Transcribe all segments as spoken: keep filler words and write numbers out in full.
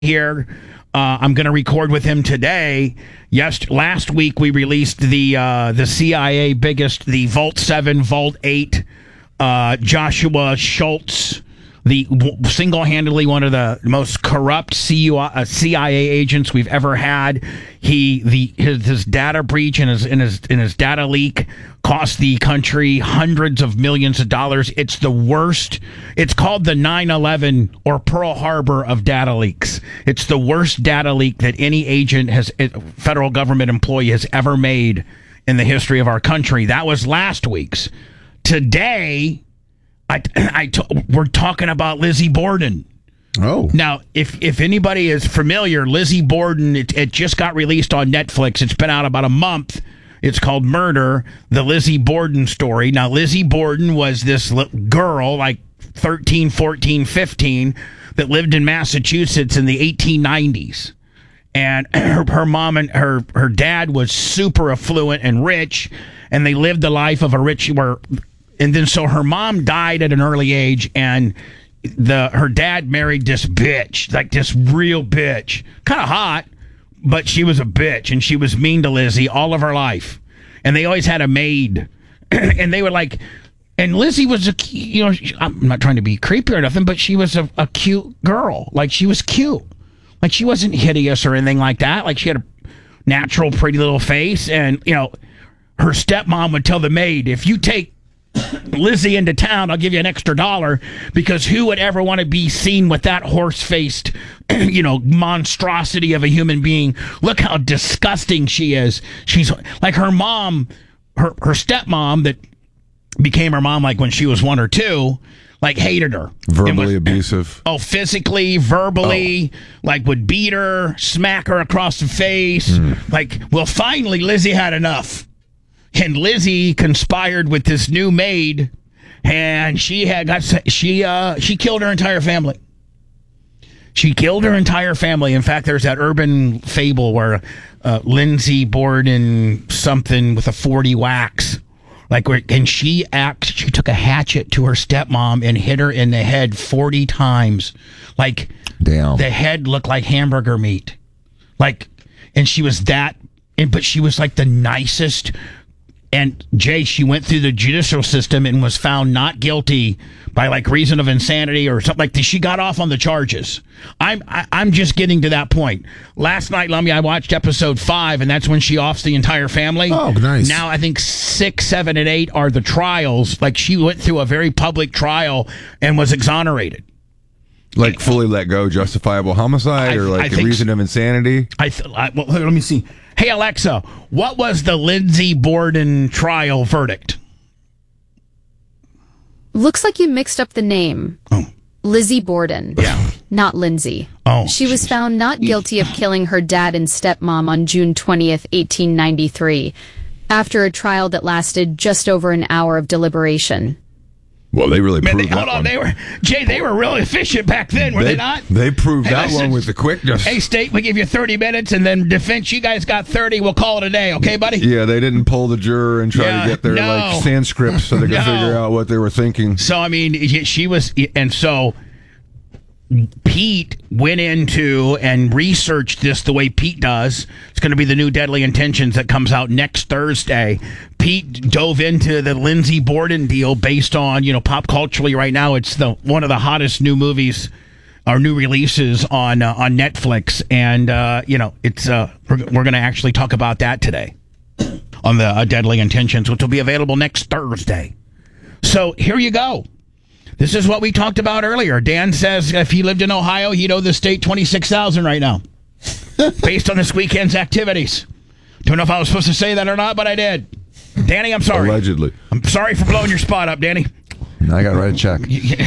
here. Uh, I'm going to record with him today. Yes, last week we released the uh, the C I A biggest, the Vault seven, Vault eight, uh, Joshua Schultz, the w- single-handedly one of the most corrupt C U, uh, C I A agents we've ever had. He the his, his data breach and his in his in his data leak cost the country hundreds of millions of dollars. It's the worst. It's called the nine eleven or Pearl Harbor of data leaks. It's the worst data leak that any agent has, federal government employee has ever made in the history of our country. That was last week's. Today, I, I t- we're talking about Lizzie Borden. Oh. Now, if if anybody is familiar, Lizzie Borden, it, it just got released on Netflix. It's been out about a month. It's called Murder, the Lizzie Borden story. Now, Lizzie Borden was this girl, like thirteen, fourteen, fifteen, that lived in Massachusetts in the eighteen nineties. And her, her mom and her, her dad was super affluent and rich, and they lived the life of a rich... Where, and then so her mom died at an early age, and the her dad married this bitch, like this real bitch. Kind of hot, but she was a bitch, and she was mean to Lizzie all of her life. And they always had a maid. And they were like... And Lizzie was a, you know, I'm not trying to be creepy or nothing, but she was a, a cute girl. Like, she was cute. Like, she wasn't hideous or anything like that. Like, she had a natural, pretty little face. And, you know, her stepmom would tell the maid, if you take Lizzie into town, I'll give you an extra dollar, because who would ever want to be seen with that horse-faced, you know, monstrosity of a human being? Look how disgusting she is. She's like her mom, her, her stepmom that became her mom like when she was one or two, like hated her. Verbally was, abusive. Oh, physically, verbally, oh. Like would beat her, smack her across the face. Mm. Like, well, finally Lizzie had enough. And Lizzie conspired with this new maid, and she had got she uh she killed her entire family. She killed her entire family. In fact, there's that urban fable where uh, Lindsay Borden something with a forty wax. Like, and she act, she took a hatchet to her stepmom and hit her in the head forty times. Like, damn, the head looked like hamburger meat. Like, and she was that, and but she was like the nicest. And Jay, she went through the judicial system and was found not guilty by like reason of insanity or something like that. She got off on the charges. I'm I, I'm just getting to that point. Last night, Lummy, I watched episode five, and that's when she offs the entire family. Oh, nice. Now I think six, seven, and eight are the trials. Like, she went through a very public trial and was exonerated. Like fully let go, justifiable homicide, I, or like a reason of insanity? I, th- I well, let me see. Hey, Alexa, what was the Lizzie Borden trial verdict? Looks like you mixed up the name. Oh. Lizzie Borden. Yeah. Not Lindsay. Oh. She was found not guilty of killing her dad and stepmom on June twentieth, eighteen ninety-three, after a trial that lasted just over an hour of deliberation. Well, they really Man, proved they, that hold on, one. They were, Jay, they were really efficient back then, were they, they not? They proved hey, that listen, one with the quickness. Hey, State, we give you thirty minutes, and then defense, you guys got thirty. We'll call it a day, okay, buddy? Yeah, they didn't pull the juror and try yeah, to get their no. like Sanskrit so they could no. figure out what they were thinking. So, I mean, she was, and so Pete went into and researched this the way Pete does. It's going to be the new Deadly Intentions that comes out next Thursday. Pete dove into the Lizzie Borden deal based on, you know, pop culturally right now. It's the one of the hottest new movies or new releases on uh, on Netflix, and uh, you know, it's uh, we're, we're going to actually talk about that today on the uh, Deadly Intentions, which will be available next Thursday. So here you go. This is what we talked about earlier. Dan says if he lived in Ohio, he'd owe the state twenty-six thousand dollars right now, based on this weekend's activities. Don't know if I was supposed to say that or not, but I did. Danny, I'm sorry. Allegedly. I'm sorry for blowing your spot up, Danny. I got to write a check.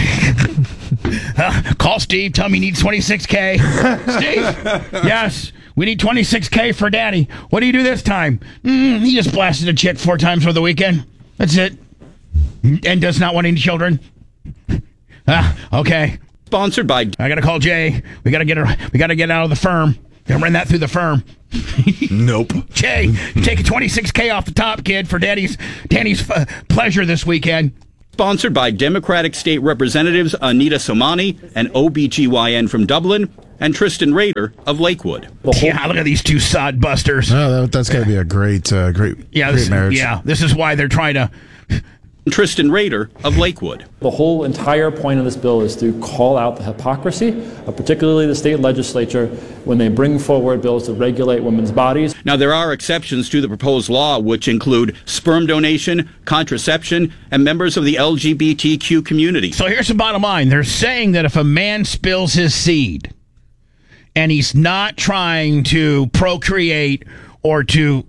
uh, call Steve. Tell him he needs twenty-six K. Steve? Yes. We need twenty-six K for Danny. What do you do this time? Mm, he just blasted a chick four times for the weekend. That's it. And does not want any children. Ah, okay. Sponsored by. I gotta call Jay. We gotta get her. We gotta get out of the firm. Gotta run that through the firm. Nope. Jay, take a twenty-six K off the top, kid, for Danny's Danny's uh, pleasure this weekend. Sponsored by Democratic State Representatives Anita Somani, an O B G Y N from Dublin, and Tristan Rader of Lakewood. Yeah, look at these two sod busters. Oh, that, that's going to be a great, uh, great, yeah, great this, marriage. Yeah, this is why they're trying to... Tristan Rader of Lakewood. The whole entire point of this bill is to call out the hypocrisy of particularly the state legislature when they bring forward bills to regulate women's bodies. Now, there are exceptions to the proposed law, which include sperm donation, contraception, and members of the L G B T Q community. So here's the bottom line. They're saying that if a man spills his seed and he's not trying to procreate or to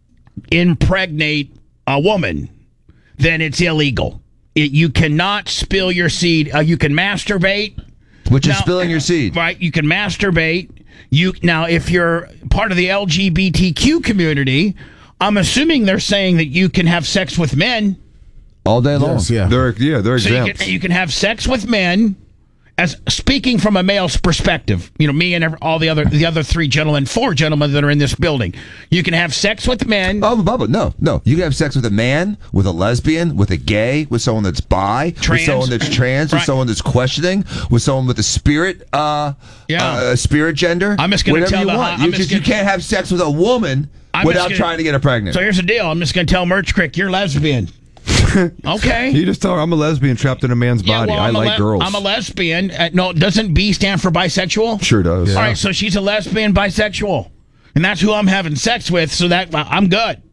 impregnate a woman, then it's illegal. It, you cannot spill your seed. Uh, you can masturbate. Which now, is spilling your seed. Right. You can masturbate. You Now, if you're part of the L G B T Q community, I'm assuming they're saying that you can have sex with men. All day long. Yes, yeah. They're, yeah, they're So exempt. you can, you can have sex with men. As speaking from a male's perspective, you know, me and every, all the other the other three gentlemen, four gentlemen that are in this building, you can have sex with men. Oh, Bubba, no, no. You can have sex with a man, with a lesbian, with a gay, with someone that's bi, Trans. with someone that's trans, Right. with someone that's questioning, with someone with a spirit, uh, Yeah. uh, spirit gender. I'm just gonna whatever tell you the- want. I'm You, just just, you gonna- can't have sex with a woman I'm without just gonna- trying to get her pregnant. So here's the deal. I'm just going to tell Merch Crick, you're lesbian. Okay. You just tell her I'm a lesbian trapped in a man's Yeah, body. well, I I'm a like le- girls. I'm a lesbian. Uh, no, doesn't B stand for bisexual? Sure does. All right, so she's a lesbian bisexual. And that's who I'm having sex with, so that uh, I'm good.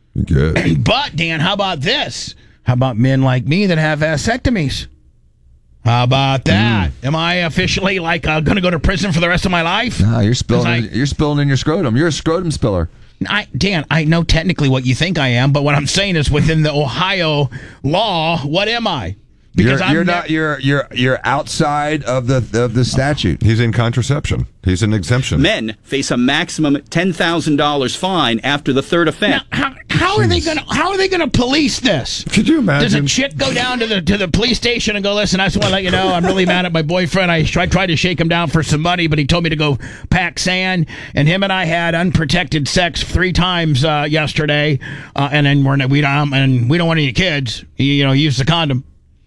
Good. But, Dan, how about this? How about men like me that have vasectomies? How about that? Mm. Am I officially, like, uh, going to go to prison for the rest of my life? Nah, you're spilling. I- in, you're spilling in your scrotum. You're a scrotum spiller. I, Dan, I know technically what you think I am, but what I'm saying is within the Ohio law, what am I? You're, I'm you're ne- not. You're you're you're outside of the of the statute. He's in contraception. He's an exemption. Men face a maximum ten thousand dollars fine after the third offense. Now, how, how are they going to how are they going to police this? Could you Does a imagine? chick go down to the to the police station and go, listen, I just want to let you know I'm really mad at my boyfriend. I tried, tried to shake him down for some money, but he told me to go pack sand. And him and I had unprotected sex three times uh, yesterday, uh, and then we're we don't and we don't want any kids. You, you know, use the condom.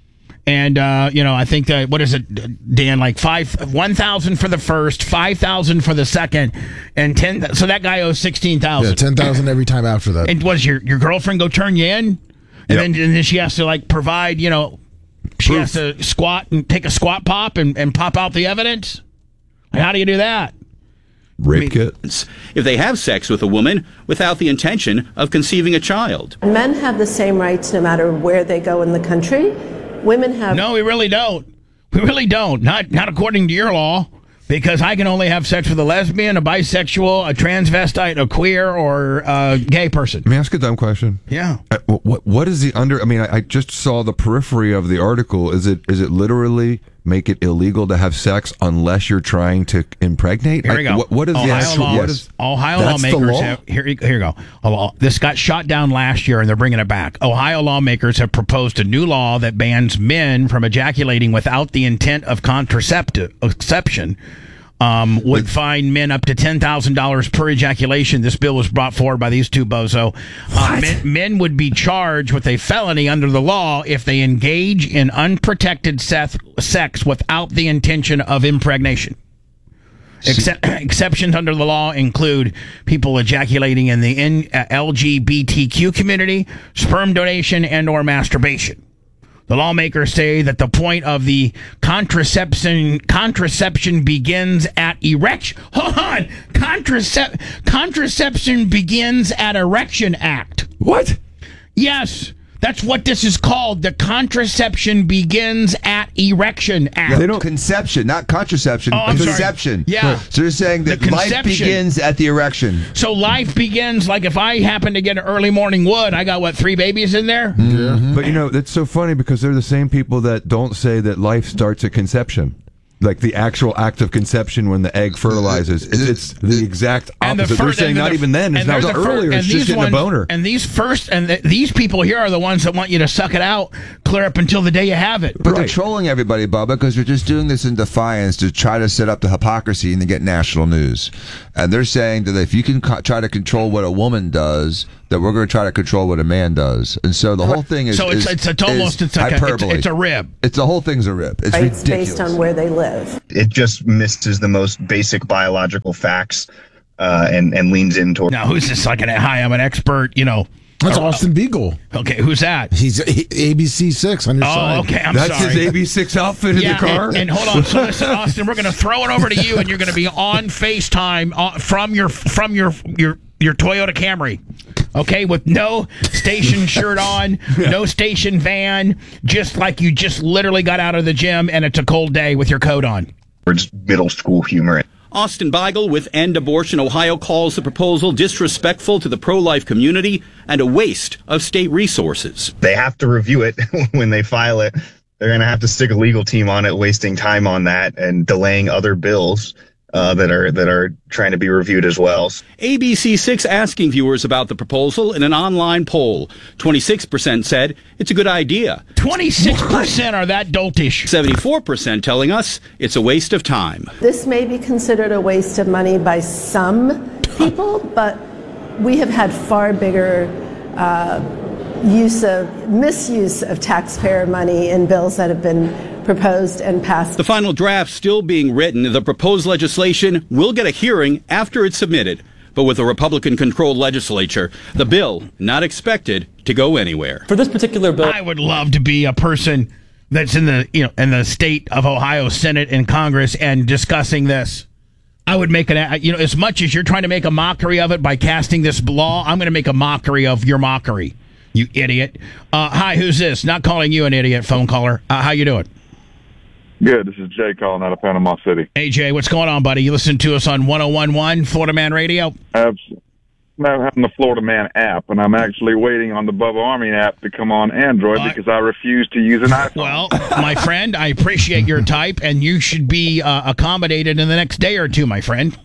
And uh, you know, I think that what is it, Dan? Like five, one thousand for the first, five thousand for the second, and ten. So that guy owes sixteen thousand. Yeah, ten thousand every time after that. And was your your girlfriend go turn you in, and Yep. then and then she has to like provide, you know, she has to squat and take a squat pop and, and pop out the evidence. Like, how do you do that? Rape kit. If they have sex with a woman without the intention of conceiving a child. Men have the same rights no matter where they go in the country. Women have... No, we really don't. We really don't. Not not according to your law, because I can only have sex with a lesbian, a bisexual, a transvestite, a queer, or a gay person. Let me ask a dumb question. Yeah. Uh, What what is the under? I mean, I, I just saw the periphery of the article. Is it is it literally make it illegal to have sex unless you're trying to impregnate? Here we I- go. What, what is the Ohio actual? law, What is, Ohio that's the lawmakers law? have, here, you- here you go. A law- This got shot down last year, and they're bringing it back. Ohio lawmakers have proposed a new law that bans men from ejaculating without the intent of contraceptive exception. Um, would fine men up to ten thousand dollars per ejaculation. This bill was brought forward by these two bozo. Uh, men, men would be charged with a felony under the law if they engage in unprotected sex, sex without the intention of impregnation. Excep- exceptions under the law include people ejaculating in the N- uh, L G B T Q community, sperm donation, and or masturbation. The lawmakers say that the point of the contraception contraception begins at erection. Hold on, Contracep- contraception begins at erection act. What? Yes. That's what this is called. The contraception begins at erection act. They don't conception, not contraception. Oh, I'm sorry. conception. Yeah. So they're saying that The life conception. begins at the erection. So life begins, like if I happen to get an early morning wood, I got, what, three babies in there? Mm-hmm. But you know, it's so funny because they're the same people that don't say that life starts at conception. Like the actual act of conception when the egg fertilizes. It's, it's the exact And the opposite. fir- They're saying and not the- even then. It's and not there's the fir- earlier. and It's these just getting ones- a boner. And these first, and th- these people here are the ones that want you to suck it out clear up until the day you have it. But they're Right. trolling everybody, Bubba, because they're just doing this in defiance to try to set up the hypocrisy and to get national news. And they're saying that if you can co- try to control what a woman does, that we're going to try to control what a man does. And so the whole thing is So it's- is- it's- it's almost- is it's like a- it's- hyperbole. it's a rib. It's the whole thing's a rib. It's rights ridiculous. based on where they live. live. It just misses the most basic biological facts uh, and, and leans in toward. Now, who's this? Like, an, hi, I'm an expert, you know. That's uh, Austin Beagle. Okay, who's that? He's A B C six on your oh, side. okay, I'm That's sorry. his A B six outfit in yeah, the car? And, and hold on. So listen, Austin, we're going to throw it over to you, and you're going to be on FaceTime uh, from your from your your your Toyota Camry. Okay, with no station shirt on, no station van, just like you just literally got out of the gym and it's a cold day with your coat on. Towards middle school humor. Austin Beigel with End Abortion Ohio calls the proposal disrespectful to the pro-life community and a waste of state resources. They have to review it when they file it. They're going to have to stick a legal team on it, wasting time on that and delaying other bills uh, that are that are trying to be reviewed as well. A B C six asking viewers about the proposal in an online poll. twenty-six percent said it's a good idea. twenty-six percent are that doltish. seventy-four percent telling us it's a waste of time. This may be considered a waste of money by some people, but we have had far bigger uh, use of misuse of taxpayer money in bills that have been proposed and passed. The final draft still being written. The proposed legislation will get a hearing after it's submitted. But with a Republican-controlled legislature, the bill not expected to go anywhere. For this particular bill, I would love to be a person that's in the you know in the state of Ohio Senate and Congress and discussing this. I would make an you know as much as you're trying to make a mockery of it by casting this law, I'm going to make a mockery of your mockery. You idiot. Uh, hi, who's this? Not calling you an idiot, phone caller. Uh, how you doing? Good. This is Jay calling out of Panama City. Hey, Jay, what's going on, buddy? You listen to us on one oh one point one Florida Man Radio? Absolutely. I'm having the Florida Man app, and I'm actually waiting on the Bubba Army app to come on Android uh, because I refuse to use an iPhone. Well, my friend, I appreciate your type, and you should be uh, accommodated in the next day or two, my friend.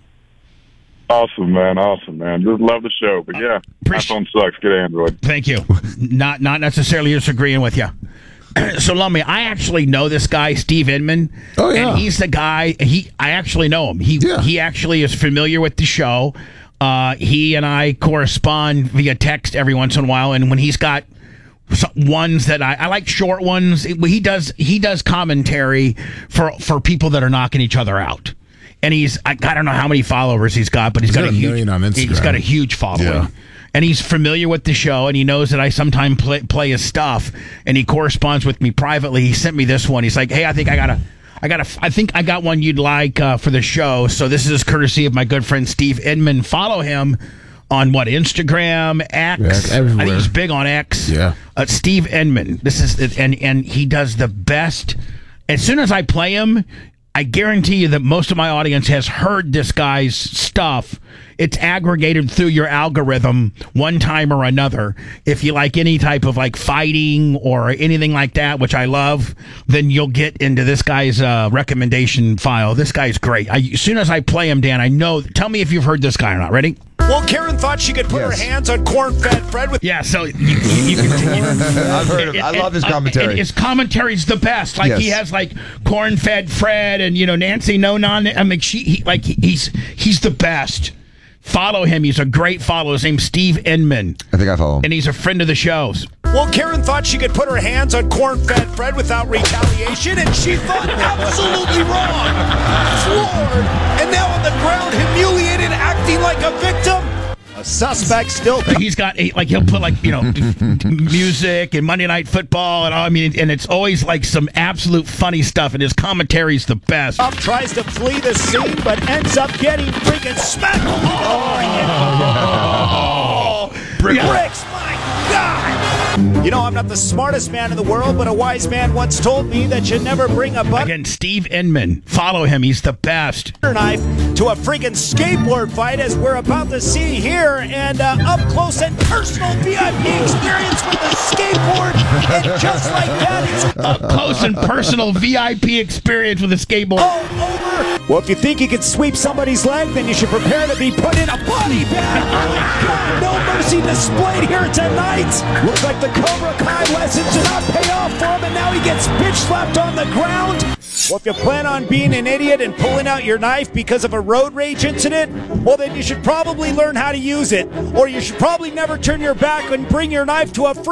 Awesome, man. Awesome, man. Just love the show. But, yeah, iPhone sucks. Get Android. Thank you. Not, not necessarily disagreeing with you. So, Lummy, I actually know this guy, Steve Inman. Oh, yeah. And he's the guy, he. I actually know him. He yeah. he actually is familiar with the show. Uh, he and I correspond via text every once in a while, and when he's got ones that I, I like short ones, he does he does commentary for, for people that are knocking each other out. And he's, I, I don't know how many followers he's got, but he's, he's got, got a, a huge, million on Instagram. He's got a huge following. Yeah. And he's familiar with the show, and he knows that I sometimes play, play his stuff, and he corresponds with me privately. He sent me this one. He's like, hey, I think I got a, I got a, I think I got one you'd like uh, for the show. So this is courtesy of my good friend Steve Inman. Follow him on what, Instagram, X? Yeah, everywhere. I think he's big on X. Yeah. Uh, Steve Inman. This is, and and he does the best. As soon as I play him, I guarantee you that most of my audience has heard this guy's stuff. It's aggregated through your algorithm one time or another. If you like any type of like fighting or anything like that, which I love, then you'll get into this guy's uh, recommendation file. This guy's great. I, as soon as I play him, Dan, I know. Tell me if you've heard this guy or not. Ready? Well, Karen thought she could put Yes. her hands on corn-fed Fred with... Yeah, so you, you, you continue. I've heard of it. I love his commentary. Uh, his commentary's the best. Like Yes. he has like corn-fed Fred and you know Nancy No Non. I mean, she he, like he, he's he's the best. Follow him. He's a great follow. His name's Steve Inman, I think I follow him. and he's a friend of the show's. Well, Karen thought she could put her hands on corn-fed Fred without retaliation, and she thought absolutely wrong. Floored, and now on the ground, humiliated, acting like a victim. A suspect still... He's got a, like he'll put like you know music and Monday Night Football and all, I mean, and it's always like some absolute funny stuff. And his commentary's the best. Up tries to flee the scene, but ends up getting freaking smacked. Oh, yeah. Bricks, my God! You know, I'm not the smartest man in the world, but a wise man once told me that you never bring a butter Again, Steve Inman. Follow him. He's the best. knife to a freaking skateboard fight, as we're about to see here, and uh, up close and personal V I P experience with the skateboard, and just like that, it's Up close and personal V I P experience with a skateboard. all over. Well, if you think you can sweep somebody's leg, then you should prepare to be put in a body bag. Oh my God, no mercy displayed here tonight. Looks like the Cobra Kai lessons did not pay off for him, and now he gets bitch slapped on the ground. Well, if you plan on being an idiot and pulling out your knife because of a road rage incident, well, then you should probably learn how to use it. Or you should probably never turn your back and bring your knife to a